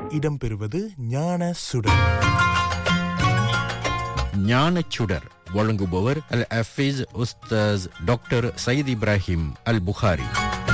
இடம்பெறுவது ஞான சுடர். ஞானச்சுடர் வழங்குபவர் அல் ஹஃபீஸ் உஸ்தாஸ் டாக்டர் சயீத் இப்ராஹிம் அல் புகாரி.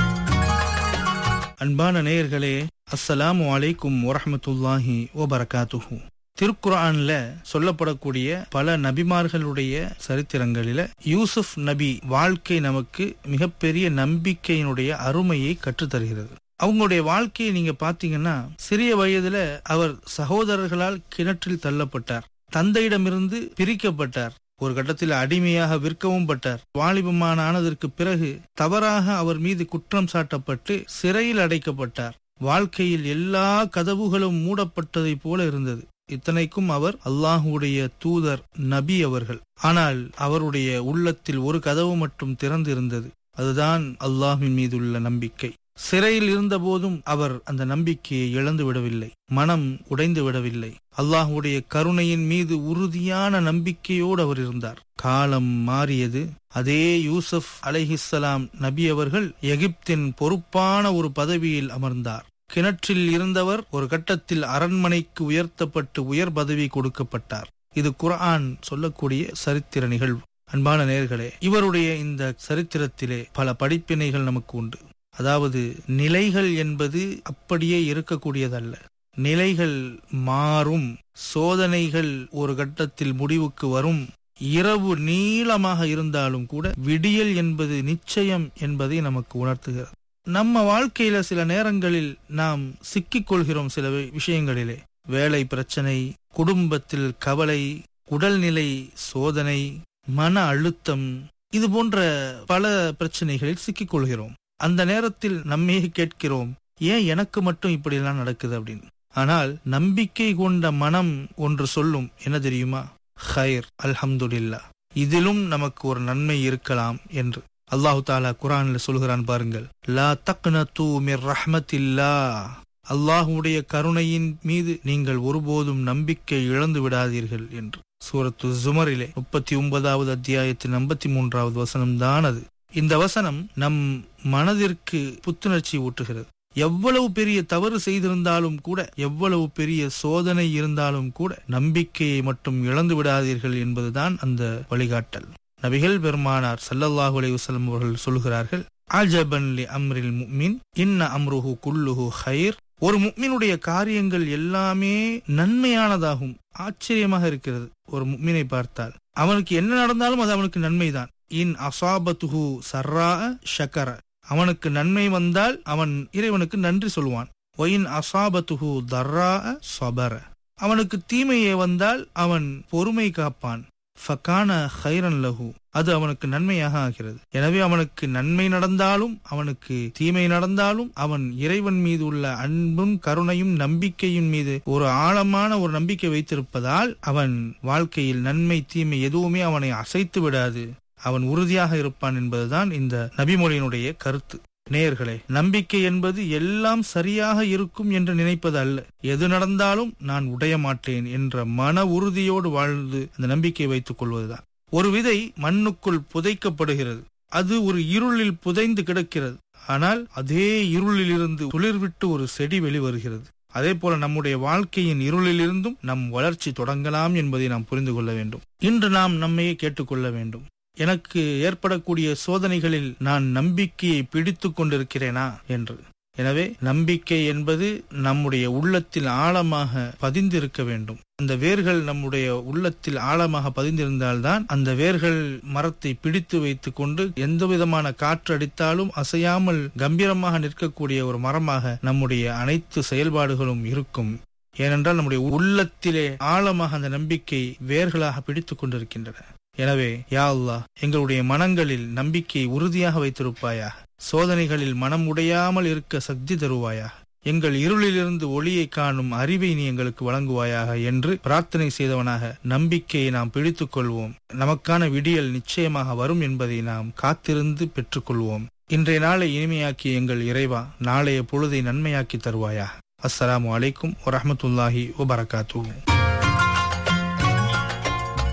அன்பான நேயர்களே, அஸ்ஸலாமு அலைக்கும் வரஹ்மத்துல்லாஹி வபரகாத்துஹு. திருக்குர்ஆன்ல சொல்லப்படக்கூடிய பல நபிமார்களுடைய சரித்திரங்களில யூசுப் நபி வாழ்க்கை நமக்கு மிகப்பெரிய நம்பிக்கையினுடைய அருமையை கற்றுத்தருகிறது. அவங்களுடைய வாழ்க்கையை நீங்க பாத்தீங்கன்னா, சிறிய வயதுல அவர் சகோதரர்களால் கிணற்றில் தள்ளப்பட்டார், தந்தையிடமிருந்து பிரிக்கப்பட்டார், ஒரு கட்டத்தில் அடிமையாக விற்கவும் பட்டார். வாலிபமான ஆனதற்கு பிறகு தவறாக அவர் மீது குற்றம் சாட்டப்பட்டு சிறையில் அடைக்கப்பட்டார். வாழ்க்கையில் எல்லா கதவுகளும் மூடப்பட்டதை போல இருந்தது. இத்தனைக்கும் அவர் அல்லாஹுடைய தூதர் நபி அவர்கள். ஆனால் அவருடைய உள்ளத்தில் ஒரு கதவு மட்டும் திறந்திருந்தது, அதுதான் அல்லாஹ்வின் மீதுள்ள நம்பிக்கை. சிறையில் இருந்த போதும் அவர் அந்த நம்பிக்கையை இழந்து விடவில்லை, மனம் உடைந்து விடவில்லை. அல்லாஹுடைய கருணையின் மீது உறுதியான நம்பிக்கையோடு அவர் இருந்தார். காலம் மாறியது. அதே யூசுப் அலைஹிஸ்ஸலாம் நபி அவர்கள் எகிப்தின் பொறுப்பான ஒரு பதவியில் அமர்ந்தார். கிணற்றில் இருந்தவர் ஒரு கட்டத்தில் அரண்மனைக்கு உயர்த்தப்பட்டு உயர் பதவி கொடுக்கப்பட்டார். இது குர்ஆன் சொல்லக்கூடிய சரித்திர நிகழ்வு. அன்பான நேயர்களே, இவருடைய இந்த சரித்திரத்திலே பல படிப்பினைகள் நமக்கு உண்டு. அதாவது, நிலைகள் என்பது அப்படியே இருக்கக்கூடியதல்ல. நிலைகள் மாறும், சோதனைகள் ஒரு கட்டத்தில் முடிவுக்கு வரும். இரவு நீளமாக இருந்தாலும் கூட விடியல் என்பது நிச்சயம் என்பதை நமக்கு உணர்த்துகிறது. நம்ம வாழ்க்கையில சில நேரங்களில் நாம் சிக்கிக் கொள்கிறோம் சில விஷயங்களிலே. வேலை பிரச்சனை, குடும்பத்தில் கவலை, உடல்நிலை சோதனை, மன அழுத்தம், இது போன்ற பல பிரச்சனைகளில் சிக்கிக் கொள்கிறோம். அந்த நேரத்தில் நம்மையே கேட்கிறோம், ஏன் எனக்கு மட்டும் இப்படி எல்லாம் நடக்குது அப்படின்னு. ஆனால் நம்பிக்கை கொண்ட மனம் ஒன்று சொல்லும், என்ன தெரியுமா? ஹைர், அல்ஹம்துலில்லாஹ், இதிலும் நமக்கு ஒரு நன்மை இருக்கலாம் என்று. அல்லாஹு தாலா குர்ஆன்ல சொல்கிறான் பாருங்கள், லா தக்னது மிர் ரஹ்மத்தில்லாஹ், அல்லாஹுடைய கருணையின் மீது நீங்கள் ஒருபோதும் நம்பிக்கை இழந்து விடாதீர்கள் என்று. சூரத்து ஜுமரிலே 39வது அத்தியாயத்தின் 53வது வசனம் தான் அது. இந்த வசனம் நம் மனதிற்கு புத்துணர்ச்சி ஊட்டுகிறது. எவ்வளவு பெரிய தவறு செய்திருந்தாலும் கூட, எவ்வளவு பெரிய சோதனை இருந்தாலும் கூட, நம்பிக்கையை மட்டும் இழந்து விடாதீர்கள் என்பதுதான் அந்த வழிகாட்டல். நபிகள் பெருமானார் ஸல்லல்லாஹு அலைஹி வஸல்லம் அவர்கள் சொல்கிறார்கள், அஜபன் லி அம்ரில் முஃமின் இன்ன அம்ருஹு குல்லுஹு கைர். ஒரு முஃமினுடைய காரியங்கள் எல்லாமே நன்மையானதாகும். ஆச்சரியமாக இருக்கிறது. ஒரு முஃமினை பார்த்தால் அவனுக்கு என்ன நடந்தாலும் அது அவனுக்கு நன்மைதான். இன் அசாபத்துஹு சர்ரா ஷக்கர, அவனுக்கு நன்மை வந்தால் அவன் இறைவனுக்கு நன்றி சொல்வான். ஒயின் அசாபத்துஹு தர்ரா சபர, அவனுக்கு தீமையே வந்தால் அவன் பொறுமை காப்பான். ஃபகான கைரன் லஹு, அது அவனுக்கு நன்மையாக ஆகிறது. எனவே அவனுக்கு நன்மை நடந்தாலும் அவனுக்கு தீமை நடந்தாலும் அவன் இறைவன் மீது உள்ள அன்பும் கருணையும் நம்பிக்கையின் மீது ஒரு ஆழமான ஒரு நம்பிக்கை வைத்திருப்பதால் அவன் வாழ்க்கையில் நன்மை தீமை எதுவுமே அவனை அசைத்து விடாது, அவன் உறுதியாக இருப்பான் என்பதுதான் இந்த நபிமொழியினுடைய கருத்து. நேயர்களே, நம்பிக்கை என்பது எல்லாம் சரியாக இருக்கும் என்று நினைப்பது அல்ல. எது நடந்தாலும் நான் உடைய மாட்டேன் என்ற மன உறுதியோடு வாழ்ந்து அந்த நம்பிக்கை வைத்துக் கொள்வதுதான். ஒரு விதை மண்ணுக்குள் புதைக்கப்படுகிறது, அது ஒரு இருளில் புதைந்து கிடக்கிறது. ஆனால் அதே இருளில் இருந்து துளிர்விட்டு ஒரு செடி வெளிவருகிறது. அதே போல நம்முடைய வாழ்க்கையின் இருளிலிருந்தும் நம் வளர்ச்சி தொடங்கலாம் என்பதை நாம் புரிந்து கொள்ள வேண்டும். இன்று நாம் நம்மையே கேட்டுக்கொள்ள வேண்டும், எனக்கு ஏற்படக்கூடிய சோதனைகளில் நான் நம்பிக்கையை பிடித்து கொண்டிருக்கிறேனா என்று. எனவே நம்பிக்கை என்பது நம்முடைய உள்ளத்தில் ஆழமாக பதிந்திருக்க வேண்டும். அந்த வேர்கள் நம்முடைய உள்ளத்தில் ஆழமாக பதிந்திருந்தால்தான் அந்த வேர்கள் மரத்தை பிடித்து வைத்துக் கொண்டு எந்த விதமான காற்று அடித்தாலும் அசையாமல் கம்பீரமாக நிற்கக்கூடிய ஒரு மரமாக நம்முடைய அனைத்து செயல்பாடுகளும் இருக்கும். ஏனென்றால் நம்முடைய உள்ளத்திலே ஆழமாக அந்த நம்பிக்கை வேர்களாக பிடித்துக் கொண்டிருக்கின்றன. எனவே யா அல்லாஹ், எங்களுடைய மனங்களில் நம்பிக்கையை உறுதியாக வைத்திருப்பாயாக. சோதனைகளில் மனம் உடையாமல் இருக்க சக்தி தருவாயாக. எங்கள் இருளிலிருந்து ஒளியை காணும் அறிவை நீ எங்களுக்கு வழங்குவாயாக என்று பிரார்த்தனை செய்தவனாக நம்பிக்கையை நாம் பிடித்துக் கொள்வோம். நமக்கான விடியல் நிச்சயமாக வரும் என்பதை நாம் காத்திருந்து பெற்றுக்கொள்வோம். இன்றைய நாளை இனிமையாக்கி எங்கள் இறைவா, நாளைய பொழுதை நன்மையாக்கி தருவாயாக. அஸ்ஸலாமு அலைக்கும் வரஹ்மத்துல்லாஹி வபரகாத்துஹு.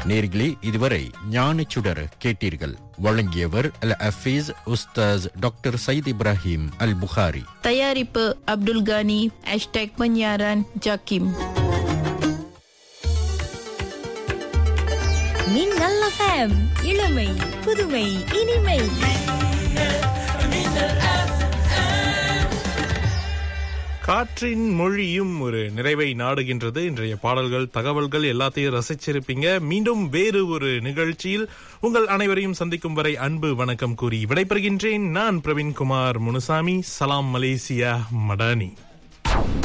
நேர்களே, இதுவரை ஞான சுடர் கேட்டீர்கள். வழங்கியவர் அல் ஹஃபீஸ் உஸ்தாஸ் டாக்டர் சயீத் இப்ராஹிம் அல் புகாரி. தயாரிப்பு அப்துல் கானி. #penyiaran Jakim. மின்னல் FM, இளமை புதுமை இனிமை. காற்றின் மொழியும் ஒரு நிறைவை நாடுகின்றது. இன்றைய பாடல்கள், தகவல்கள் எல்லாத்தையும் ரசிச்சிருப்பீங்க. மீண்டும் வேறு ஒரு நிகழ்ச்சியில் உங்கள் அனைவரையும் சந்திக்கும் வரை அன்பு வணக்கம் கூறி விடைபெறுகின்றேன். நான் பிரவீன்குமார் முனுசாமி. சலாம் மலேசியா மடானி.